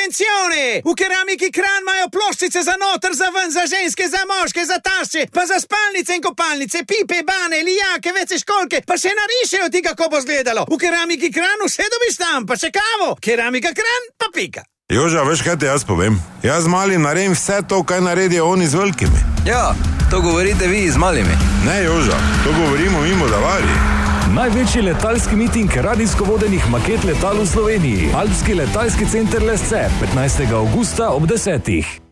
Attenzione! V keramiki Kranj imajo ploščice za noter, za ven, za ženske, za moške, za tašče, pa za spalnice in kopalnice, pipe, bane, lijake, vece školke, pa še narišejo ti, kako bo izgledalo. V keramiki Kranj vse dobiš tam, pa še kavo. Keramika Kranj, pa pika. Joža, veš, kaj te jaz povem? Jaz z malim naredim vse to, kaj naredijo oni z velikimi. Ja, to govorite vi z malimi. Ne, Joža, to govorimo mimo davari. Največji letalski miting radijsko vodenih maket letal v Sloveniji. Alpski letalski center Lesce, 15. avgusta ob 10.